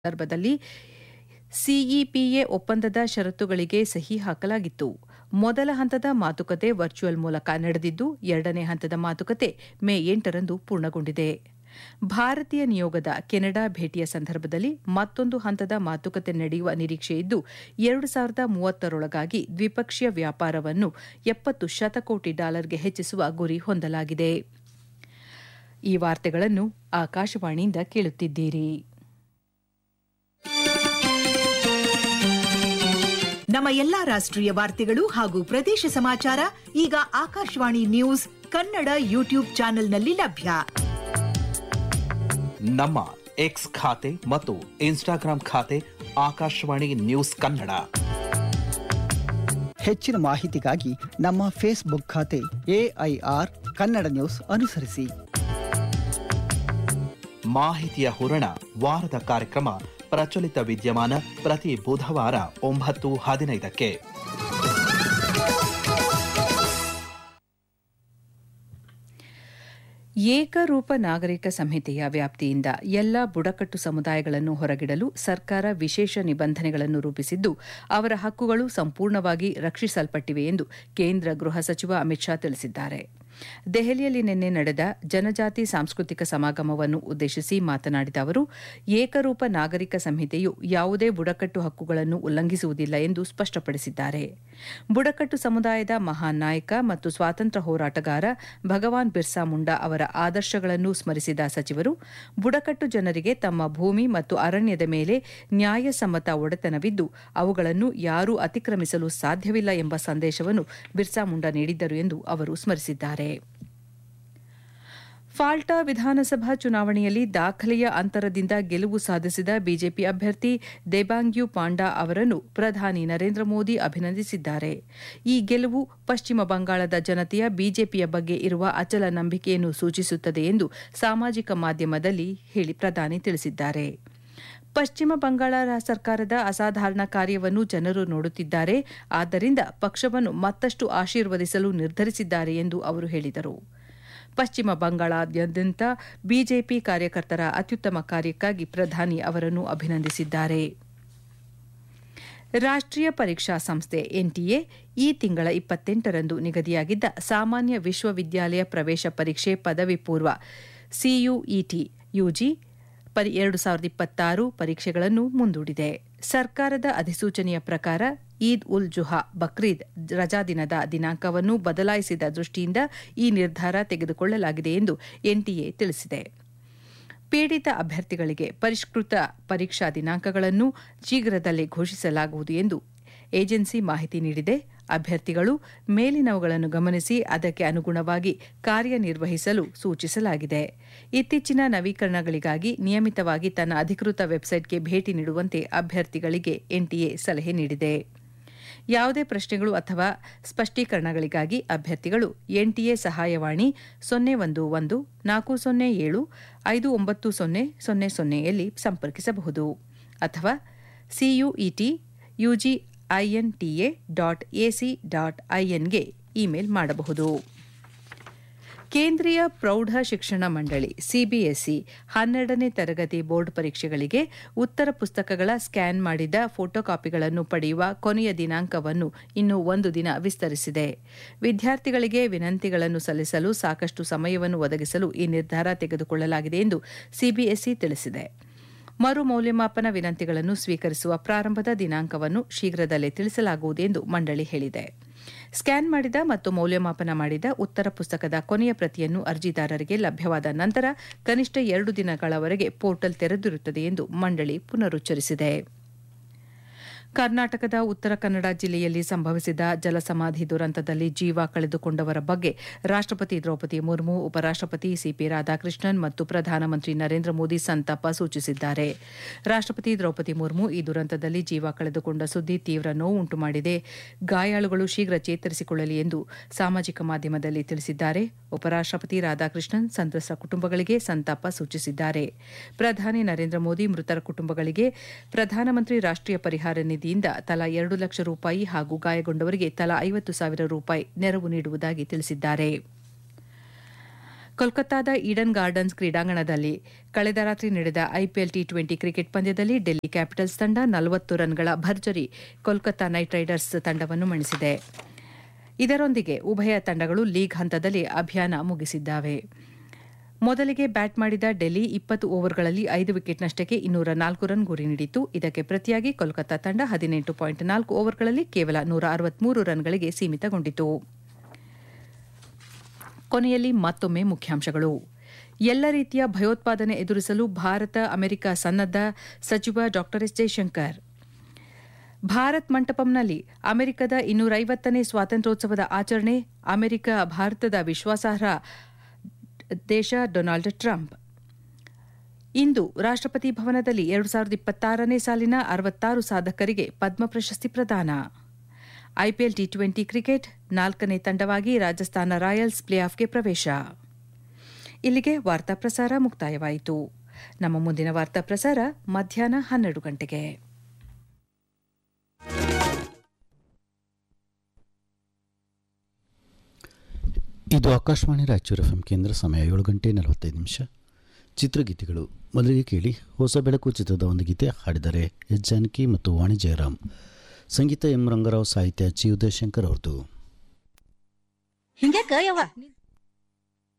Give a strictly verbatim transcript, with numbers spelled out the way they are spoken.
ಸಂದರ್ಭದಲ್ಲಿ ಸಿಇಪಿಎ ಒಪ್ಪಂದದ ಷರತ್ತುಗಳಿಗೆ ಸಹಿ ಹಾಕಲಾಗಿತ್ತು. ಮೊದಲ ಹಂತದ ಮಾತುಕತೆ ವರ್ಚುವಲ್ ಮೂಲಕ ನಡೆದಿದ್ದು, ಎರಡನೇ ಹಂತದ ಮಾತುಕತೆ ಮೇ ಎಂಟರಂದು ಪೂರ್ಣಗೊಂಡಿದೆ. ಭಾರತೀಯ ನಿಯೋಗದ ಕೆನಡಾ ಭೇಟಿಯ ಸಂದರ್ಭದಲ್ಲಿ ಮತ್ತೊಂದು ಹಂತದ ಮಾತುಕತೆ ನಡೆಯುವ ನಿರೀಕ್ಷೆಯಿದ್ದು, ಎರಡು ಸಾವಿರದ ಮೂವತ್ತರೊಳಗಾಗಿ ದ್ವಿಪಕ್ಷೀಯ ವ್ಯಾಪಾರವನ್ನು ಎಪ್ಪತ್ತು ಶತಕೋಟಿ ಡಾಲರ್ಗೆ ಹೆಚ್ಚಿಸುವ ಗುರಿ ಹೊಂದಲಾಗಿದೆ. ಈ ವಾರ್ತೆಗಳನ್ನು ಆಕಾಶವಾಣಿಯಿಂದ ಕೇಳುತ್ತಿದ್ದೀರಿ. ನಮ್ಮ ಎಲ್ಲಾ ರಾಷ್ಟ್ರೀಯ ವಾರ್ತೆಗಳು ಹಾಗೂ ಪ್ರದೇಶ ಸಮಾಚಾರ ಈಗ ಆಕಾಶವಾಣಿ ನ್ಯೂಸ್ ಕನ್ನಡ ಯೂಟ್ಯೂಬ್ ಚಾನೆಲ್ನಲ್ಲಿ ಲಭ್ಯ. ನಮ್ಮ ಎಕ್ಸ್ ಖಾತೆ ಮತ್ತು ಇನ್ಸ್ಟಾಗ್ರಾಂ ಖಾತೆ ಆಕಾಶವಾಣಿ ನ್ಯೂಸ್ ಕನ್ನಡ. ಹೆಚ್ಚಿನ ಮಾಹಿತಿಗಾಗಿ ನಮ್ಮ ಫೇಸ್ಬುಕ್ ಖಾತೆ ಎಐಆರ್ ಕನ್ನಡ ನ್ಯೂಸ್ ಅನುಸರಿಸಿ. ಮಾಹಿತಿಯ ಹೂರಣ ವಾರದ ಕಾರ್ಯಕ್ರಮ ಪ್ರಚಲಿತ ವಿದ್ಯಮಾನ ಪ್ರತಿ ಬುಧವಾರ ಒಂಬತ್ತು ಹದಿನೈದಕ್ಕೆ. ಏಕರೂಪ ನಾಗರಿಕ ಸಂಹಿತೆಯ ವ್ಯಾಪ್ತಿಯಿಂದ ಎಲ್ಲ ಬುಡಕಟ್ಟು ಸಮುದಾಯಗಳನ್ನು ಹೊರಗಿಡಲು ಸರ್ಕಾರ ವಿಶೇಷ ನಿಬಂಧನೆಗಳನ್ನು ರೂಪಿಸಿದ್ದು, ಅವರ ಹಕ್ಕುಗಳು ಸಂಪೂರ್ಣವಾಗಿ ರಕ್ಷಿಸಲ್ಪಟ್ಟಿವೆ ಎಂದು ಕೇಂದ್ರ ಗೃಹ ಸಚಿವ ಅಮಿತ್ ಶಾ ತಿಳಿಸಿದ್ದಾರೆ. ದೆಹಲಿಯಲ್ಲಿ ನಿನ್ನೆ ನಡೆದ ಜನಜಾತಿ ಸಾಂಸ್ಕೃತಿಕ ಸಮಾಗಮವನ್ನು ಉದ್ದೇಶಿಸಿ ಮಾತನಾಡಿದ ಅವರು, ಏಕರೂಪ ನಾಗರಿಕ ಸಂಹಿತೆಯು ಯಾವುದೇ ಬುಡಕಟ್ಟು ಹಕ್ಕುಗಳನ್ನು ಉಲ್ಲಂಘಿಸುವುದಿಲ್ಲ ಎಂದು ಸ್ಪಷ್ಟಪಡಿಸಿದ್ದಾರೆ. ಬುಡಕಟ್ಟು ಸಮುದಾಯದ ಮಹಾನ್ ನಾಯಕ ಮತ್ತು ಸ್ವಾತಂತ್ರ್ಯ ಹೋರಾಟಗಾರ ಭಗವಾನ್ ಬಿರ್ಸಾ ಮುಂಡಾ ಅವರ ಆದರ್ಶಗಳನ್ನು ಸ್ಮರಿಸಿದ ಸಚಿವರು, ಬುಡಕಟ್ಟು ಜನರಿಗೆ ತಮ್ಮ ಭೂಮಿ ಮತ್ತು ಅರಣ್ಯದ ಮೇಲೆ ನ್ಯಾಯಸಮ್ಮತ ಒಡೆತನವಿದ್ದು, ಅವುಗಳನ್ನು ಯಾರೂ ಅತಿಕ್ರಮಿಸಲು ಸಾಧ್ಯವಿಲ್ಲ ಎಂಬ ಸಂದೇಶವನ್ನು ಬಿರ್ಸಾ ಮುಂಡಾ ನೀಡಿದ್ದರು ಎಂದು ಅವರು ಸ್ಮರಿಸಿದ್ದಾರೆ. ಫಾಲ್ಟಾ ವಿಧಾನಸಭಾ ಚುನಾವಣೆಯಲ್ಲಿ ದಾಖಲೆಯ ಅಂತರದಿಂದ ಗೆಲುವು ಸಾಧಿಸಿದ ಬಿಜೆಪಿ ಅಭ್ಯರ್ಥಿ ದೇಬಾಂಗ್ಯು ಪಾಂಡಾ ಅವರನ್ನು ಪ್ರಧಾನಿ ನರೇಂದ್ರ ಮೋದಿ ಅಭಿನಂದಿಸಿದ್ದಾರೆ. ಈ ಗೆಲುವು ಪಶ್ಚಿಮ ಬಂಗಾಳದ ಜನತೆಯ ಬಿಜೆಪಿಯ ಬಗ್ಗೆ ಇರುವ ಅಚಲ ನಂಬಿಕೆಯನ್ನು ಸೂಚಿಸುತ್ತದೆ ಎಂದು ಸಾಮಾಜಿಕ ಮಾಧ್ಯಮದಲ್ಲಿ ಹೇಳಿ ಪ್ರಧಾನಿ ತಿಳಿಸಿದ್ದಾರೆ. ಪಶ್ಚಿಮ ಬಂಗಾಳ ಸರ್ಕಾರದ ಅಸಾಧಾರಣ ಕಾರ್ಯವನ್ನು ಜನರು ನೋಡುತ್ತಿದ್ದಾರೆ, ಆದ್ದರಿಂದ ಪಕ್ಷವನ್ನು ಮತ್ತಷ್ಟು ಆಶೀರ್ವದಿಸಲು ನಿರ್ಧರಿಸಿದ್ದಾರೆ ಎಂದು ಅವರು ಹೇಳಿದರು. ಪಶ್ಚಿಮ ಬಂಗಾಳಾದ್ಯಂತ ಬಿಜೆಪಿ ಕಾರ್ಯಕರ್ತರ ಅತ್ಯುತ್ತಮ ಕಾರ್ಯಕ್ಕಾಗಿ ಪ್ರಧಾನಿ ಅವರನ್ನು ಅಭಿನಂದಿಸಿದ್ದಾರೆ. ರಾಷ್ಟ್ರೀಯ ಪರೀಕ್ಷಾ ಸಂಸ್ಥೆ ಎನ್ಟಿಎ ಈ ತಿಂಗಳ ಇಪ್ಪತ್ತೆಂಟರಂದು ನಿಗದಿಯಾಗಿದ್ದ ಸಾಮಾನ್ಯ ವಿಶ್ವವಿದ್ಯಾಲಯ ಪ್ರವೇಶ ಪರೀಕ್ಷೆ ಪದವಿ ಪೂರ್ವ ಸಿಯುಇಟಿ ಯುಜಿ ಎರಡು ಸಾವಿರದ ಇಪ್ಪತ್ತಾರು ಪರೀಕ್ಷೆಗಳನ್ನು ಮುಂದೂಡಿದೆ. ಸರ್ಕಾರದ ಅಧಿಸೂಚನೆಯ ಪ್ರಕಾರ ಈದ್ ಉಲ್ ಜುಹಾ ಬಕ್ರೀದ್ ರಜಾದಿನದ ದಿನಾಂಕವನ್ನು ಬದಲಾಯಿಸಿದ ದೃಷ್ಟಿಯಿಂದ ಈ ನಿರ್ಧಾರ ತೆಗೆದುಕೊಳ್ಳಲಾಗಿದೆ ಎಂದು ಎನ್ಟಿಎ ತಿಳಿಸಿದೆ. ಪೀಡಿತ ಅಭ್ಯರ್ಥಿಗಳಿಗೆ ಪರಿಷ್ಕೃತ ಪರೀಕ್ಷಾ ದಿನಾಂಕಗಳನ್ನು ಶೀಘ್ರದಲ್ಲೇ ಘೋಷಿಸಲಾಗುವುದು ಎಂದು ಏಜೆನ್ಸಿ ಮಾಹಿತಿ ನೀಡಿದೆ. ಅಭ್ಯರ್ಥಿಗಳು ಮೇಲಿನವುಗಳನ್ನು ಗಮನಿಸಿ ಅದಕ್ಕೆ ಅನುಗುಣವಾಗಿ ಕಾರ್ಯನಿರ್ವಹಿಸಲು ಸೂಚಿಸಲಾಗಿದೆ. ಇತ್ತೀಚಿನ ನವೀಕರಣಗಳಿಗಾಗಿ ನಿಯಮಿತವಾಗಿ ತನ್ನ ಅಧಿಕೃತ ವೆಬ್ಸೈಟ್ಗೆ ಭೇಟಿ ನೀಡುವಂತೆ ಅಭ್ಯರ್ಥಿಗಳಿಗೆ ಎನ್ಟಿಎ ಸಲಹೆ ನೀಡಿದೆ. ಯಾವುದೇ ಪ್ರಶ್ನೆಗಳು ಅಥವಾ ಸ್ಪಷ್ಟೀಕರಣಗಳಿಗಾಗಿ ಅಭ್ಯರ್ಥಿಗಳು ಎನ್ಟಿಎ ಸಹಾಯವಾಣಿ ಸೊನ್ನೆ ಒಂದು ಒಂದು ನಾಲ್ಕು ಸೊನ್ನೆ ಏಳು ಐದು ಒಂಬತ್ತು ಸೊನ್ನೆ ಸೊನ್ನೆ ಸೊನ್ನೆಯಲ್ಲಿ ಸಂಪರ್ಕಿಸಬಹುದು ಅಥವಾ CUET UG ಐಎನ್ಟಿಎ dot AC dot ಐಎನ್ಗೆ email ಮಾಡಬಹುದು. ಕೇಂದ್ರೀಯ ಪ್ರೌಢ ಶಿಕ್ಷಣ ಮಂಡಳಿ ಸಿಬಿಎಸ್ಇ ಹನ್ನೆರಡನೇ ತರಗತಿ ಬೋರ್ಡ್ ಪರೀಕ್ಷೆಗಳಿಗೆ ಉತ್ತರ ಪುಸ್ತಕಗಳ ಸ್ಕ್ಯಾನ್ ಮಾಡಿದ ಫೋಟೋಕಾಪಿಗಳನ್ನು ಪಡೆಯುವ ಕೊನೆಯ ದಿನಾಂಕವನ್ನು ಇನ್ನೂ ಒಂದು ದಿನ ವಿಸ್ತರಿಸಿದೆ. ವಿದ್ಯಾರ್ಥಿಗಳಿಗೆ ವಿನಂತಿಗಳನ್ನು ಸಲ್ಲಿಸಲು ಸಾಕಷ್ಟು ಸಮಯವನ್ನು ಒದಗಿಸಲು ಈ ನಿರ್ಧಾರ ತೆಗೆದುಕೊಳ್ಳಲಾಗಿದೆ ಎಂದು ಸಿಬಿಎಸ್ಇ ತಿಳಿಸಿದೆ. ಮರು ಮೌಲ್ಯಮಾಪನ ವಿನಂತಿಗಳನ್ನು ಸ್ವೀಕರಿಸುವ ಪ್ರಾರಂಭದ ದಿನಾಂಕವನ್ನು ಶೀಘ್ರದಲ್ಲೇ ತಿಳಿಸಲಾಗುವುದು ಎಂದು ಮಂಡಳಿ ಹೇಳಿದೆ. ಸ್ಕ್ಯಾನ್ ಮಾಡಿದ ಮತ್ತು ಮೌಲ್ಯಮಾಪನ ಮಾಡಿದ ಉತ್ತರ ಪುಸ್ತಕದ ಕೊನೆಯ ಪ್ರತಿಯನ್ನು ಅರ್ಜಿದಾರರಿಗೆ ಲಭ್ಯವಾದ ನಂತರ ಕನಿಷ್ಠ ಎರಡು ದಿನಗಳವರೆಗೆ ಪೋರ್ಟಲ್ ತೆರೆದಿರುತ್ತದೆ ಎಂದು ಮಂಡಳಿ ಪುನರುಚ್ಚರಿಸಿದೆ. ಕರ್ನಾಟಕದ ಉತ್ತರ ಕನ್ನಡ ಜಿಲ್ಲೆಯಲ್ಲಿ ಸಂಭವಿಸಿದ ಜಲಸಮಾಧಿ ದುರಂತದಲ್ಲಿ ಜೀವ ಕಳೆದುಕೊಂಡವರ ಬಗ್ಗೆ ರಾಷ್ಟ್ರಪತಿ ದ್ರೌಪದಿ ಮುರ್ಮು, ಉಪರಾಷ್ಟ್ರಪತಿ ಸಿಪಿ ರಾಧಾಕೃಷ್ಣನ್ ಮತ್ತು ಪ್ರಧಾನಮಂತ್ರಿ ನರೇಂದ್ರ ಮೋದಿ ಸಂತಾಪ ಸೂಚಿಸಿದ್ದಾರೆ. ರಾಷ್ಟ್ರಪತಿ ದ್ರೌಪದಿ ಮುರ್ಮು ಈ ದುರಂತದಲ್ಲಿ ಜೀವ ಕಳೆದುಕೊಂಡ ಸುದ್ದಿ ತೀವ್ರ ನೋವು ಉಂಟುಮಾಡಿದೆ, ಗಾಯಾಳುಗಳು ಶೀಘ್ರ ಚೇತರಿಸಿಕೊಳ್ಳಲಿ ಎಂದು ಸಾಮಾಜಿಕ ಮಾಧ್ಯಮದಲ್ಲಿ ತಿಳಿಸಿದ್ದಾರೆ. ಉಪರಾಷ್ಟ್ರಪತಿ ರಾಧಾಕೃಷ್ಣನ್ ಸಂತ್ರಸ್ತ ಕುಟುಂಬಗಳಿಗೆ ಸಂತಾಪ ಸೂಚಿಸಿದ್ದಾರೆ. ಪ್ರಧಾನಿ ನರೇಂದ್ರ ಮೋದಿ ಮೃತರ ಕುಟುಂಬಗಳಿಗೆ ಪ್ರಧಾನಮಂತ್ರಿ ರಾಷ್ಟ್ರೀಯ ಪರಿಹಾರ ನಿಧಿಯಿಂದ ತಲಾ ಎರಡು ಲಕ್ಷ ರೂಪಾಯಿ ಹಾಗೂ ಗಾಯಗೊಂಡವರಿಗೆ ತಲಾ ಐವತ್ತು ಸಾವಿರ ರೂಪಾಯಿ ನೆರವು ನೀಡುವುದಾಗಿ ತಿಳಿಸಿದ್ದಾರೆ. ಕೋಲ್ಕತ್ತಾದ ಈಡನ್ ಗಾರ್ಡನ್ಸ್ ಕ್ರೀಡಾಂಗಣದಲ್ಲಿ ಕಳೆದ ರಾತ್ರಿ ನಡೆದ ಐಪಿಎಲ್ ಟಿ ಟ್ವೆಂಟಿ ಕ್ರಿಕೆಟ್ ಪಂದ್ಯದಲ್ಲಿ ಡೆಲ್ಲಿ ಕ್ಯಾಪಿಟಲ್ಸ್ ತಂಡ ನಲವತ್ತು ರನ್ಗಳ ಭರ್ಜರಿ ಕೋಲ್ಕತ್ತಾ ನೈಟ್ ರೈಡರ್ಸ್ ತಂಡವನ್ನು ಮಣಿಸಿದೆ. ಇದರೊಂದಿಗೆ ಉಭಯ ತಂಡಗಳು ಲೀಗ್ ಹಂತದಲ್ಲಿ ಅಭಿಯಾನ ಮುಗಿಸಿದ್ದಾವೆ. ಮೊದಲಿಗೆ ಬ್ಯಾಟ್ ಮಾಡಿದ ಡೆಲ್ಲಿ ಇಪ್ಪತ್ತು ಓವರ್ಗಳಲ್ಲಿ ಐದು ವಿಕೆಟ್ನಷ್ಟಕ್ಕೆ ಇನ್ನೂರ ನಾಲ್ಕು ರನ್ ಗುರಿ ನೀಡಿತು. ಇದಕ್ಕೆ ಪ್ರತಿಯಾಗಿ ಕೋಲ್ಕತ್ತಾ ತಂಡ ಹದಿನೆಂಟು ಪಾಯಿಂಟ್ ನಾಲ್ಕು ಓವರ್ಗಳಲ್ಲಿ ಕೇವಲ ನೂರ ಅರವತ್ಮೂರು ರನ್ಗಳಿಗೆ ಸೀಮಿತಗೊಂಡಿತು. ಕೊನೆಯಲ್ಲಿ ಮತ್ತೊಮ್ಮೆ ಮುಖ್ಯಾಂಶಗಳು. ಎಲ್ಲ ರೀತಿಯ ಭಯೋತ್ಪಾದನೆ ಎದುರಿಸಲು ಭಾರತ ಅಮೆರಿಕ ಸನ್ನದ್ಧ, ಸಚಿವ ಡಾ ಎಸ್ ಜೈಶಂಕರ್. ಭಾರತ್ ಮಂಟಪಂನಲ್ಲಿ ಅಮೆರಿಕದ ಇನ್ನೂರೈವತ್ತನೇ ಸ್ವಾತಂತ್ರ್ಯೋತ್ಸವದ ಆಚರಣೆ, ಅಮೆರಿಕ ಭಾರತದ ವಿಶ್ವಾಸಾರ್ಹ ದೇಶ ಡೊನಾಲ್ಡ್ ಟ್ರಂಪ್. ಇಂದು ರಾಷ್ಟ್ರಪತಿ ಭವನದಲ್ಲಿ ಎರಡು ಸಾವಿರದ ಇಪ್ಪತ್ತಾರನೇ ಸಾಲಿನ ಅರವತ್ತಾರು ಸಾಧಕರಿಗೆ ಪದ್ಮ ಪ್ರಶಸ್ತಿ ಪ್ರದಾನ. ಐಪಿಎಲ್ ಟಿ ಟ್ವೆಂಟಿ ಕ್ರಿಕೆಟ್ ನಾಲ್ಕನೇ ತಂಡವಾಗಿ ರಾಜಸ್ಥಾನ ರಾಯಲ್ಸ್ ಪ್ಲೇ ಆಫ್ಗೆ ಪ್ರವೇಶ. ಇಲ್ಲಿಗೆ ವಾರ್ತಾ ಪ್ರಸಾರ ಮುಕ್ತಾಯವಾಯಿತು. ನಮ್ಮ ಮುಂದಿನ ವಾರ್ತಾ ಪ್ರಸಾರ ಮಧ್ಯಾಹ್ನ ಹನ್ನೆರಡು ಗಂಟೆಗೆ. ಇದು ಆಕಾಶವಾಣಿ ರಾಯಚೂರು ಎಫ್ಎಂ ಕೇಂದ್ರ. ಸಮಯ ಏಳು ಗಂಟೆ ನಲವತ್ತೈದು ನಿಮಿಷ. ಚಿತ್ರಗೀತೆಗಳು. ಮೊದಲಿಗೆ ಕೇಳಿ ಹೊಸ ಬೆಳಕು ಚಿತ್ರದ ಒಂದು ಗೀತೆ. ಹಾಡಿದರೆ ಎಸ್ ಜಾನಕಿ ಮತ್ತು ವಾಣಿ ಜಯರಾಮ್. ಸಂಗೀತ ಎಂ ರಂಗರಾವ್, ಸಾಹಿತ್ಯ ಜಿ ಉದಯಶಂಕರ್ ಅವ್ರದ್ದು. ಹಿಂಗ್ಯಾಕ ಯವ್ವ